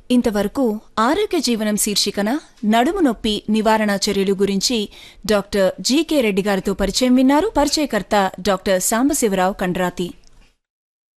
ఇంతవరకు ఆరోగ్య జీవనం శీర్షికన నడుము నొప్పి నివారణ చర్యలు గురించి డాక్టర్ జీకే రెడ్డి గారితో పరిచయం విన్నారు. పరిచయకర్త డాక్టర్ సాంబశివరావు కండ్రాతి.